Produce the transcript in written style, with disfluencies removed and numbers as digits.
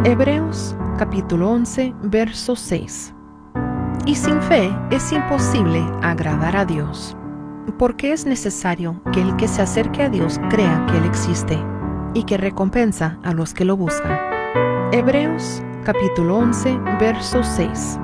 Hebreos capítulo 11, verso 6. Y sin fe es imposible agradar a Dios, porque es necesario que el que se acerque a Dios crea que Él existe y que recompensa a los que lo buscan. Hebreos capítulo 11, verso 6.